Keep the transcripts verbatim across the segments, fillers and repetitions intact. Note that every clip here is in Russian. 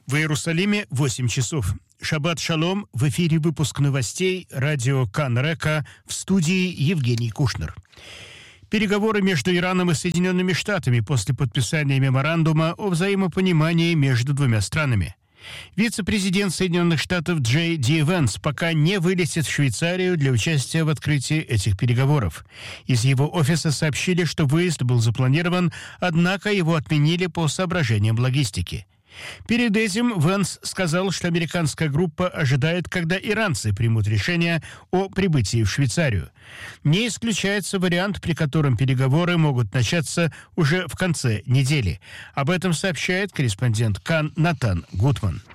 В Иерусалиме восемь часов. Шаббат шалом. В эфире выпуск новостей радио Кан Река, в студии Евгений Кушнер. Переговоры между Ираном и Соединенными Штатами после подписания меморандума о взаимопонимании между двумя странами. Вице-президент Соединенных Штатов Джей Ди Венс пока не вылетит в Швейцарию для участия в открытии этих переговоров. Из его офиса сообщили, что выезд был запланирован, однако его отменили по соображениям логистики. Перед этим Венс сказал, что американская группа ожидает, когда иранцы примут решение о прибытии в Швейцарию. Не исключается вариант, при котором переговоры могут начаться уже в конце недели. Об этом сообщает корреспондент Кан Натан Гутман.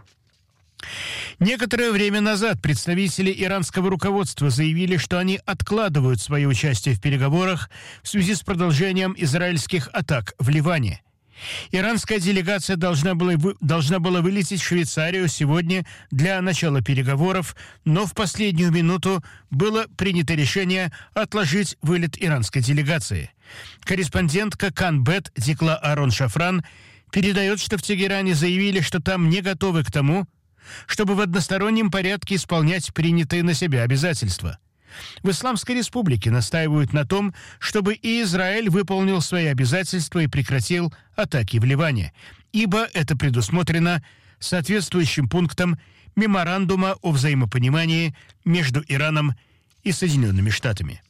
Некоторое время назад представители иранского руководства заявили, что они откладывают свое участие в переговорах в связи с продолжением израильских атак в Ливане. Иранская делегация должна была, должна была вылететь в Швейцарию сегодня для начала переговоров, но в последнюю минуту было принято решение отложить вылет иранской делегации. Корреспондентка Канбет Дикла Арон Шафран передает, что в Тегеране заявили, что там не готовы к тому, чтобы в одностороннем порядке исполнять принятые на себя обязательства. В Исламской Республике настаивают на том, чтобы и Израиль выполнил свои обязательства и прекратил атаки в Ливане, ибо это предусмотрено соответствующим пунктом меморандума о взаимопонимании между Ираном и Соединенными Штатами.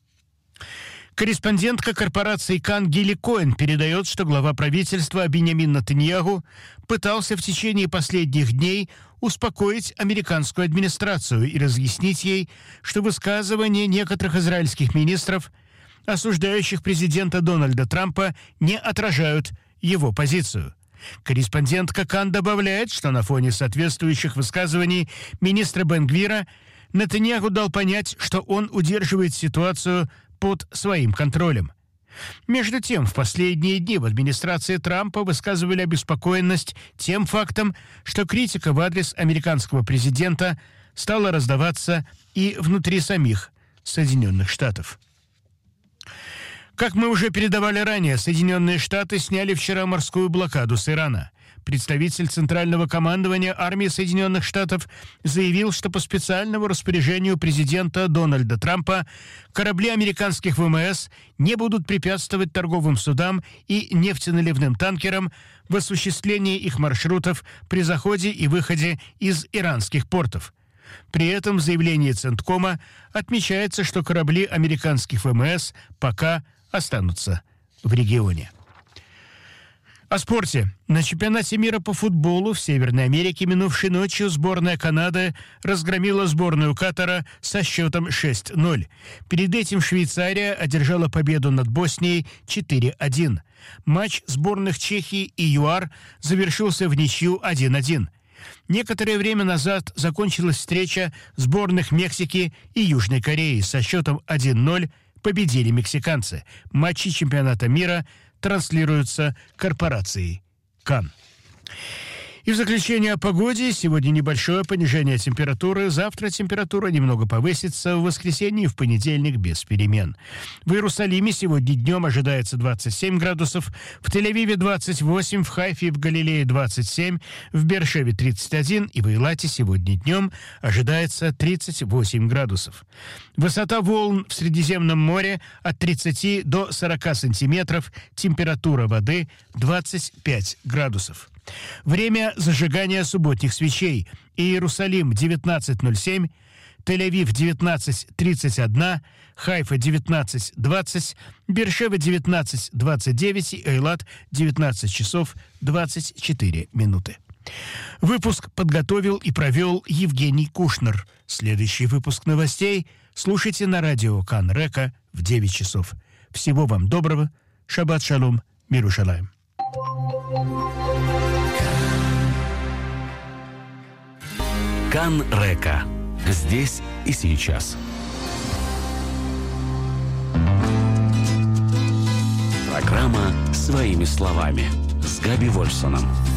Корреспондентка корпорации Кан Гили Коэн передает, что глава правительства Биньямин Нетаньяху пытался в течение последних дней успокоить американскую администрацию и разъяснить ей, что высказывания некоторых израильских министров, осуждающих президента Дональда Трампа, не отражают его позицию. Корреспондентка Кан добавляет, что на фоне соответствующих высказываний министра Бен-Гвира Нетаньяху дал понять, что он удерживает ситуацию под своим контролем. Между тем, в последние дни в администрации Трампа высказывали обеспокоенность тем фактом, что критика в адрес американского президента стала раздаваться и внутри самих Соединенных Штатов. Как мы уже передавали ранее, Соединенные Штаты сняли вчера морскую блокаду с Ирана. Представитель Центрального командования армии Соединенных Штатов заявил, что по специальному распоряжению президента Дональда Трампа корабли американских ВМС не будут препятствовать торговым судам и нефтеналивным танкерам в осуществлении их маршрутов при заходе и выходе из иранских портов. При этом в заявлении Центкома отмечается, что корабли американских ВМС пока останутся в регионе. О спорте. На чемпионате мира по футболу в Северной Америке минувшей ночью сборная Канады разгромила сборную Катара со счетом шесть ноль. Перед этим Швейцария одержала победу над Боснией четыре один. Матч сборных Чехии и ЮАР завершился в ничью один один. Некоторое время назад закончилась встреча сборных Мексики и Южной Кореи. Со счетом один ноль победили мексиканцы. Матчи чемпионата мира транслируются корпорацией Кан. И в заключение о погоде. Сегодня небольшое понижение температуры. Завтра температура немного повысится. В воскресенье и в понедельник без перемен. В Иерусалиме сегодня днем ожидается двадцать семь градусов. В Тель-Авиве двадцать восемь. В Хайфе и в Галилее двадцать семь. В Беэр-Шеве тридцать один. И в Эйлате сегодня днем ожидается тридцать восемь градусов. Высота волн в Средиземном море от тридцати до сорока сантиметров. Температура воды двадцать пять градусов. Время зажигания субботних свечей. Иерусалим девятнадцать ноль семь, Тель-Авив девятнадцать тридцать один, Хайфа девятнадцать двадцать, Беэр-Шева девятнадцать двадцать девять и Эйлат девятнадцать часов двадцать четыре минуты. Выпуск подготовил и провел Евгений Кушнер. Следующий выпуск новостей слушайте на радио Кан Река в девять часов. Всего вам доброго. Шаббат шалом. Мир Иерушалаим. Кан Река. Здесь и сейчас. Программа «Своими словами» с Габи Вольфсоном.